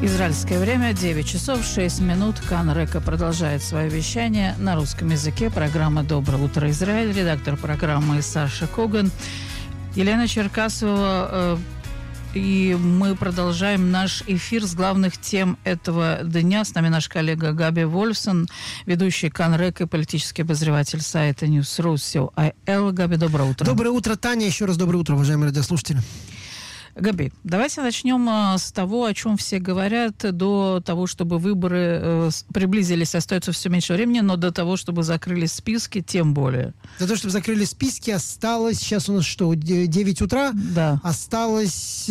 Израильское время 9 часов 6 минут. Кан Река продолжает свое вещание на русском языке. Программа «Доброе утро, Израиль». Редактор программы Саша Коган. Елена Черкасова. И мы продолжаем наш эфир с главных тем этого дня. С нами наш коллега Габи Вольфсон, ведущий Кан Река и политический обозреватель сайта News.ru. Габи, доброе утро. Доброе утро, Таня. Еще раз доброе утро, уважаемые радиослушатели. Габи, давайте начнем с того, о чем все говорят, до того, чтобы выборы приблизились, остается все меньше времени, но до того, чтобы закрылись списки, тем более. Для того, чтобы закрыли списки, осталось, сейчас у нас что, 9 утра? Да. Осталось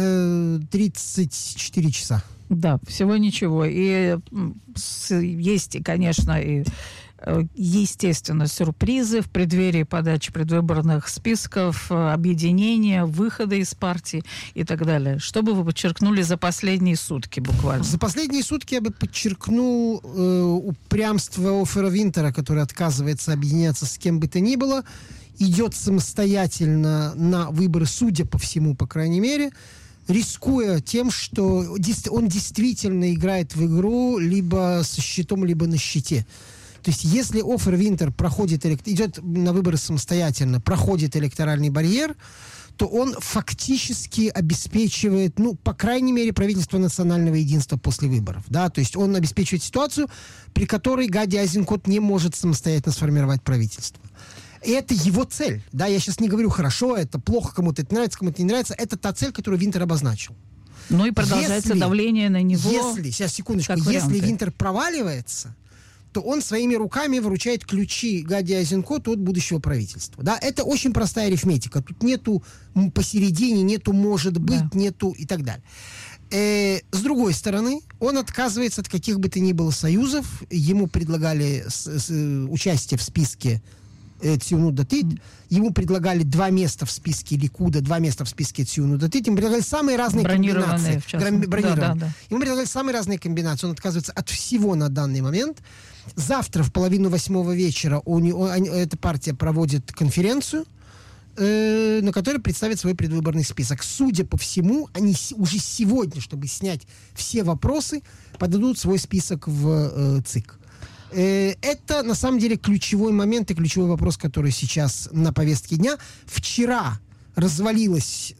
34 часа. Да, всего ничего. И есть, конечно, и естественно, сюрпризы в преддверии подачи предвыборных списков, объединения, выхода из партии и так далее. Что бы вы подчеркнули за последние сутки буквально? За последние сутки я бы подчеркнул упрямство Офера Винтера, который отказывается объединяться с кем бы то ни было, идет самостоятельно на выборы, судя по всему, по крайней мере, рискуя тем, что он действительно играет в игру либо со щитом, либо на щите. То есть, если Офер Винтер идет на выборы самостоятельно, проходит электоральный барьер, то он фактически обеспечивает, по крайней мере, правительство национального единства после выборов. Да? То есть, он обеспечивает ситуацию, при которой Гади Айзенкот не может самостоятельно сформировать правительство. И это его цель. Да? Я сейчас не говорю, хорошо, это плохо, кому-то это нравится, кому-то не нравится. Это та цель, которую Винтер обозначил. Ну и продолжается давление на него. Если Винтер проваливается, то он своими руками вручает ключи Гади Айзенкоту от будущего правительства. Да? Это очень простая арифметика. Тут нету посередине, нету может быть, да. Нету и так далее. С другой стороны, он отказывается от каких бы то ни было союзов. Ему предлагали участие в списке Циунут Датит. Ему предлагали 2 места в списке Ликуда, 2 места в списке Циунут Датит. Ему предлагали самые разные комбинации. Бронированные. Да. Ему предлагали самые разные комбинации. Он отказывается от всего на данный момент. Завтра в 7:30 вечера эта партия проводит конференцию, на которой представит свой предвыборный список. Судя по всему, они уже сегодня, чтобы снять все вопросы, подадут свой список в ЦИК. Это, на самом деле, ключевой момент и ключевой вопрос, который сейчас на повестке дня. Вчера развалилось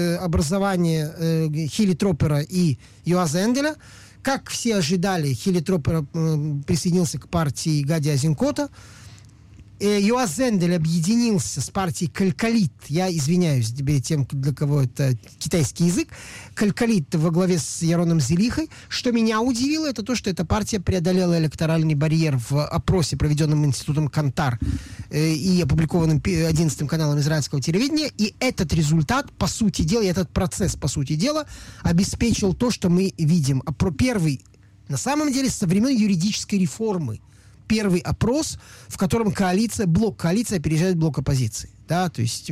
образование Хилли Тропера и Йоаза Энделя. Как все ожидали, Хилли Тропер присоединился к партии Гади Айзенкота. Йоаз Эндель объединился с партией Калькалит. Я извиняюсь перед тем, для кого это китайский язык. Калькалит во главе с Яроном Зелихой. Что меня удивило, это то, что эта партия преодолела электоральный барьер в опросе, проведенном институтом Кантар и опубликованным 11-м каналом израильского телевидения. И этот результат, по сути дела, этот процесс, по сути дела, обеспечил то, что мы видим. Первый, на самом деле, со времен юридической реформы, первый опрос, в котором блок коалиции опережает блок оппозиции. Да? То есть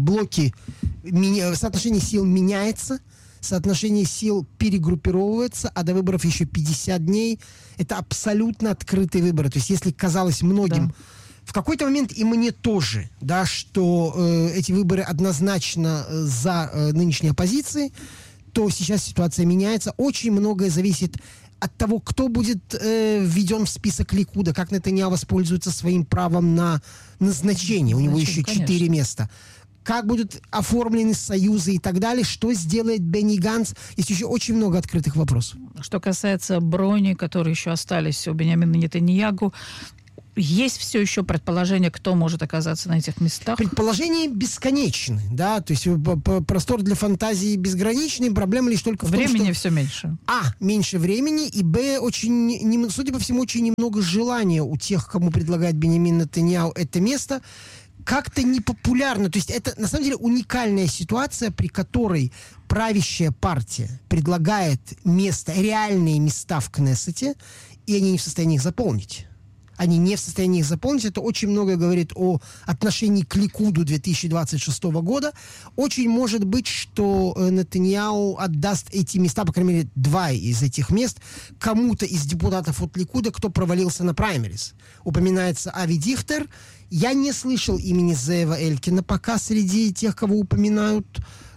соотношение сил меняется, соотношение сил перегруппировывается, а до выборов еще 50 дней. Это абсолютно открытые выборы. То есть если казалось многим, в какой-то момент и мне тоже, да, что эти выборы однозначно за нынешней оппозицией, то сейчас ситуация меняется. Очень многое зависит от того, кто будет введен в список Ликуда, как Нетаньяху воспользуется своим правом на назначение. У него еще 4 места. Как будут оформлены союзы и так далее. Что сделает Бенни Ганц. Есть еще очень много открытых вопросов. Что касается брони, которые еще остались у Биньямина Нетаньяху, есть все еще предположение, кто может оказаться на этих местах? Предположения бесконечны, да, то есть простор для фантазии безграничный, проблема лишь только в том, что... Времени все меньше. Меньше времени, и судя по всему, очень немного желания у тех, кому предлагает Биньямин Нетаньяху это место, как-то непопулярно. То есть это, на самом деле, уникальная ситуация, при которой правящая партия предлагает реальные места в Кнессете, и они не в состоянии их заполнить. Они не в состоянии их заполнить. Это очень многое говорит о отношении к Ликуду 2026 года. Очень может быть, что Нетаньяху отдаст эти места, по крайней мере, 2 из этих мест, кому-то из депутатов от Ликуда, кто провалился на праймерис. Упоминается Ави Дихтер. Я не слышал имени Зеева Элькина пока среди тех, кого упоминают.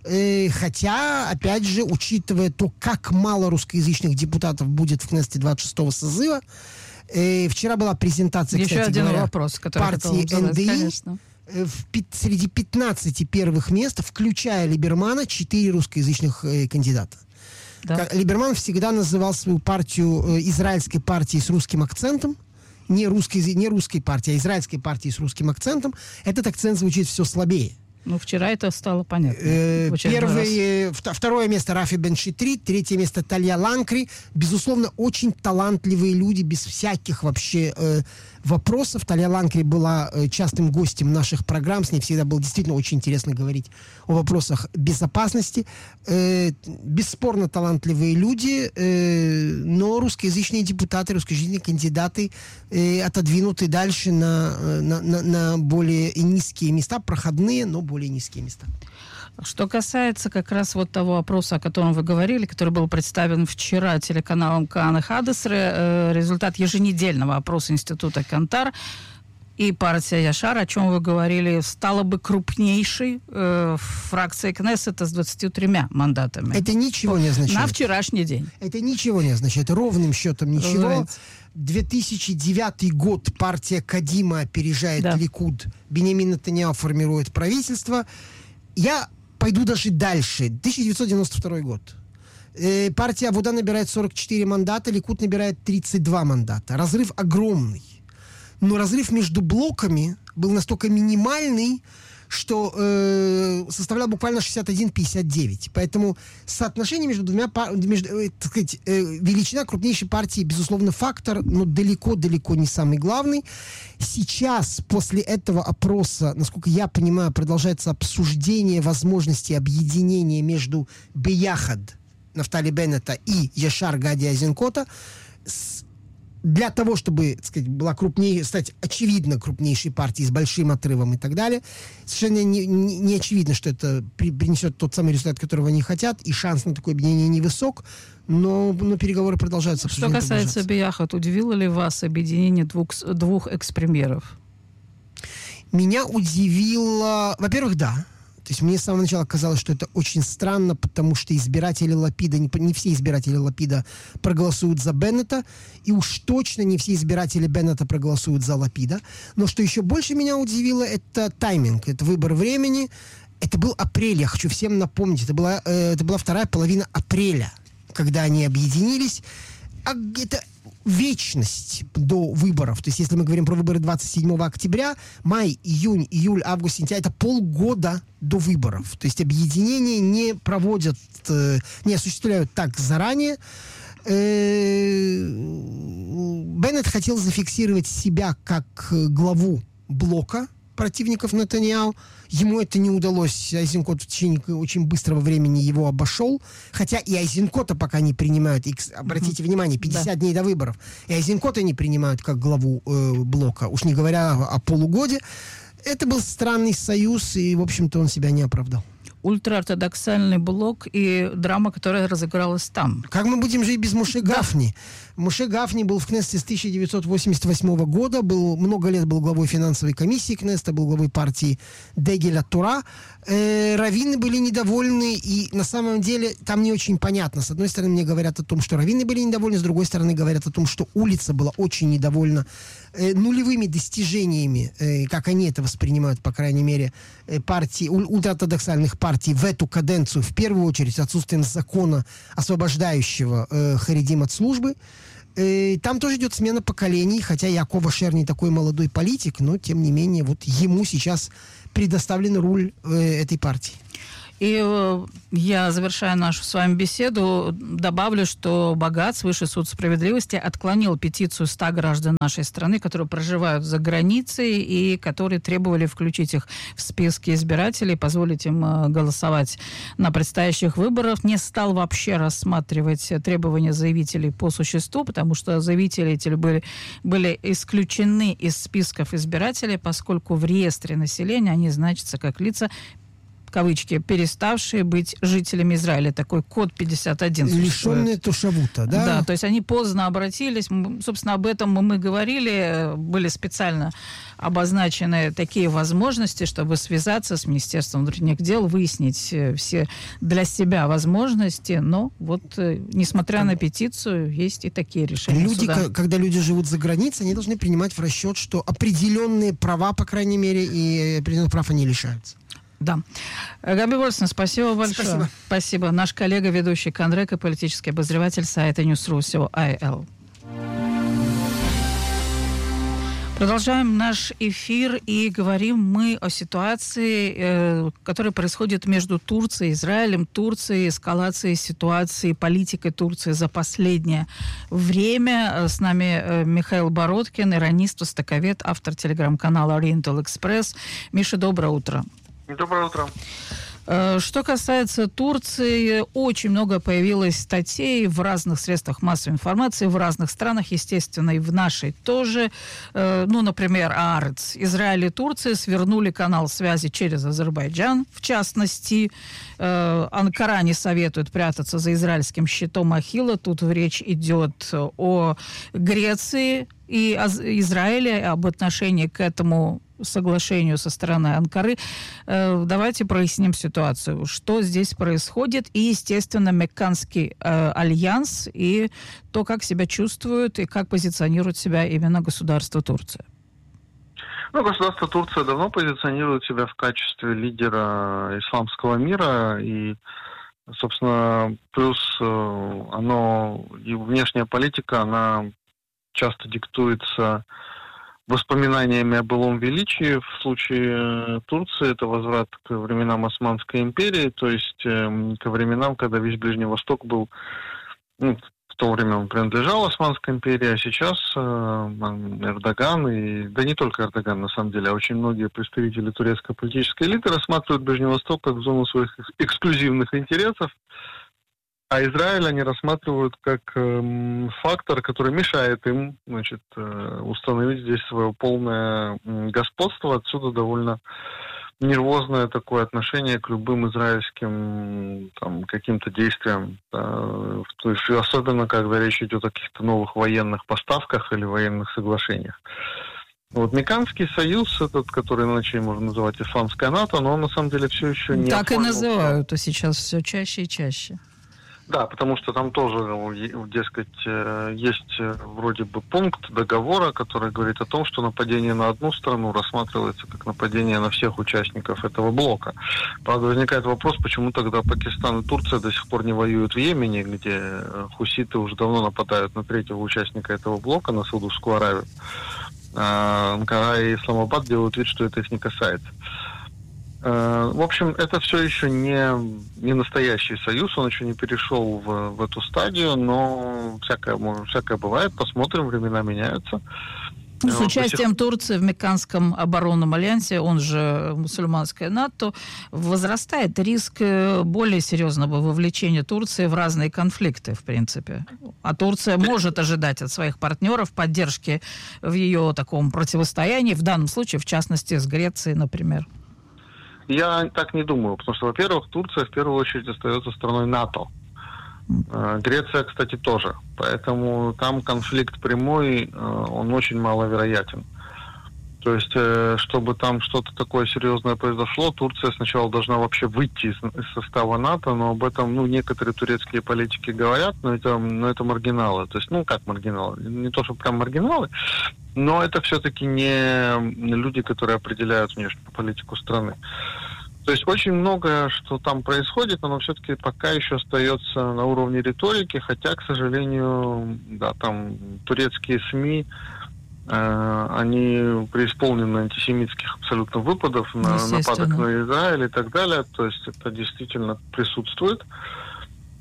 Хотя, опять же, учитывая то, как мало русскоязычных депутатов будет в Кнессете 26-го созыва, вчера была презентация, еще кстати один говоря, вопрос, партии НДИ. конечно. Среди 15 первых мест, включая Либермана, 4 русскоязычных кандидата. Да. Либерман всегда называл свою партию израильской партией с русским акцентом. Не русской партией, а израильской партией с русским акцентом. Этот акцент звучит все слабее. Ну, вчера это стало понятно. Второе место Рафи Бен-Шитри, третье место Талья Ланкри. Безусловно, очень талантливые люди, без всяких вообще вопросов. Талья Ланкри была частым гостем наших программ. С ней всегда было действительно очень интересно говорить о вопросах безопасности. Бесспорно талантливые люди, но русскоязычные депутаты, русскоязычные кандидаты отодвинуты дальше на более низкие места, проходные, но более низкие места. Что касается как раз вот того опроса, о котором вы говорили, который был представлен вчера телеканалом Каан и Хадесре, результат еженедельного опроса Института Кантар, и партия Яшар, о чем вы говорили, стала бы крупнейшей фракцией Кнессета с 23 мандатами. Это ничего не означает. На вчерашний день. Это ничего не означает. Ровным счетом ничего. Разумеется. 2009 год партия Кадима опережает Ликуд. Беньямин Нетаньяху формирует правительство. Я пойду даже дальше. 1992 год. Партия Авода набирает 44 мандата, Ликуд набирает 32 мандата. Разрыв огромный. Но разрыв между блоками был настолько минимальный, что составлял буквально 61-59. Поэтому соотношение между двумя величина крупнейшей партии, безусловно, фактор, но далеко-далеко не самый главный. Сейчас, после этого опроса, насколько я понимаю, продолжается обсуждение возможности объединения между Бияхад Нафтали Беннета и Яшар Гади Айзенкота для того, чтобы, так сказать, была стать очевидно крупнейшей партией с большим отрывом и так далее. Совершенно не очевидно, что это принесет тот самый результат, которого они хотят, и шанс на такое объединение невысок, но переговоры продолжаются. Что касается Бияхад, удивило ли вас объединение двух экс-премьеров? Меня удивило... Во-первых, да. То есть мне с самого начала казалось, что это очень странно, потому что избиратели Лапида, не все избиратели Лапида проголосуют за Беннета, и уж точно не все избиратели Беннета проголосуют за Лапида. Но что еще больше меня удивило, это тайминг, это выбор времени. Это был апрель, я хочу всем напомнить, это была вторая половина апреля, когда они объединились. Это вечность до выборов. То есть, если мы говорим про выборы 27 октября, май, июнь, июль, август, сентябрь, это полгода до выборов. То есть, объединение не проводят, не осуществляют так заранее. Беннет хотел зафиксировать себя как главу блока противников Нетаньяху. Ему это не удалось. Айзенкот в течение очень быстрого времени его обошел. Хотя и Айзенкота пока не принимают. Обратите внимание, 50 дней до выборов. И Айзенкота не принимают как главу блока. Уж не говоря о полугоде. Это был странный союз, и, в общем-то, он себя не оправдал. Ультраортодоксальный блок и драма, которая разыгралась там. Как мы будем жить без Моше Гафни? Моше Гафни был в Кнессете с 1988 года, много лет был главой финансовой комиссии Кнессета, был главой партии Дегеля Тура. Раввины были недовольны, и на самом деле там не очень понятно. С одной стороны, мне говорят о том, что раввины были недовольны, с другой стороны, говорят о том, что улица была очень недовольна нулевыми достижениями, как они это воспринимают, по крайней мере, партии, ультраортодоксальных партий в эту каденцию, в первую очередь, отсутствием закона, освобождающего харидим от службы. Там тоже идет смена поколений, хотя Яаков Ашер не такой молодой политик, но, тем не менее, вот ему сейчас предоставлен руль этой партии. И я, завершая нашу с вами беседу, добавлю, что Багац, Высший суд справедливости, отклонил петицию 100 граждан нашей страны, которые проживают за границей и которые требовали включить их в списки избирателей, позволить им голосовать на предстоящих выборах. Не стал вообще рассматривать требования заявителей по существу, потому что заявители эти были исключены из списков избирателей, поскольку в реестре населения они значатся как лица, кавычки, переставшие быть жителями Израиля. Такой код 51 существует. Лишенные тушавута, да? Да, то есть они поздно обратились. Собственно, об этом мы говорили. Были специально обозначены такие возможности, чтобы связаться с Министерством внутренних дел, выяснить все для себя возможности. Но вот, несмотря на петицию, есть и такие решения суда. Когда люди живут за границей, они должны принимать в расчет, что определенные права, по крайней мере, и определенных прав они лишаются. Да. Габи Вольсен, спасибо большое. Спасибо. Наш коллега, ведущий Канрека, политический обозреватель сайта News.ru. Продолжаем наш эфир и говорим мы о ситуации, которая происходит между Турцией и Израилем. Турцией, эскалацией ситуации, политикой Турции за последнее время. С нами Михаил Бородкин, иронист, востоковед, автор телеграм-канала Oriental Express. Миша, доброе утро. Доброе утро. Что касается Турции, очень много появилось статей в разных средствах массовой информации, в разных странах, естественно, и в нашей тоже. Например, Аарец. Израиль и Турция свернули канал связи через Азербайджан, в частности. Анкара не советует прятаться за израильским щитом Ахилла. Тут речь идет о Греции и Израиле, об отношении к этому соглашению со стороны Анкары. Давайте проясним ситуацию. Что здесь происходит? И, естественно, Мекканский альянс и то, как себя чувствует и как позиционирует себя именно государство Турция. Государство Турция давно позиционирует себя в качестве лидера исламского мира. И, собственно, плюс и внешняя политика, она часто диктуется воспоминаниями о былом величии. В случае Турции это возврат к временам Османской империи, то есть ко временам, когда весь Ближний Восток был, в то время он принадлежал Османской империи, а сейчас Эрдоган, да не только Эрдоган на самом деле, а очень многие представители турецкой политической элиты рассматривают Ближний Восток как зону своих эксклюзивных интересов, а Израиль они рассматривают как фактор, который мешает им, установить здесь свое полное господство. Отсюда довольно нервозное такое отношение к любым израильским каким-то действиям. То есть, особенно, когда речь идет о каких-то новых военных поставках или военных соглашениях. Мекканский союз, этот, который иначе можно называть исламское НАТО, но он на самом деле все еще не так и называют, а сейчас все чаще и чаще. Да, потому что там тоже, дескать, есть вроде бы пункт договора, который говорит о том, что нападение на одну страну рассматривается как нападение на всех участников этого блока. Правда, возникает вопрос, почему тогда Пакистан и Турция до сих пор не воюют в Йемене, где хуситы уже давно нападают на третьего участника этого блока, на Саудовскую Аравию. А Анкара и Исламабад делают вид, что это их не касается. В общем, это все еще не настоящий союз, он еще не перешел в эту стадию, но всякое бывает, посмотрим, времена меняются. С участием Турции в Мекканском оборонном альянсе, он же мусульманское НАТО, возрастает риск более серьезного вовлечения Турции в разные конфликты, в принципе. А Турция может ожидать от своих партнеров поддержки в ее таком противостоянии, в данном случае, в частности, с Грецией, например. Я так не думаю, потому что, во-первых, Турция в первую очередь остается страной НАТО. Греция, кстати, тоже. Поэтому там конфликт прямой, он очень маловероятен. То есть, чтобы там что-то такое серьезное произошло, Турция сначала должна вообще выйти из состава НАТО, но об этом, некоторые турецкие политики говорят, но это маргиналы. То есть, как маргиналы? Не то, что прям маргиналы, но это все-таки не люди, которые определяют внешнюю политику страны. То есть очень многое, что там происходит, оно все-таки пока еще остается на уровне риторики, хотя, к сожалению, там турецкие СМИ, они преисполнены антисемитских абсолютно выпадов, нападок на Израиль и так далее. То есть это действительно присутствует.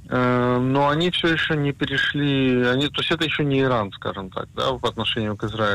Но они все еще не перешли, то есть это еще не Иран, скажем так, по отношению к Израилю.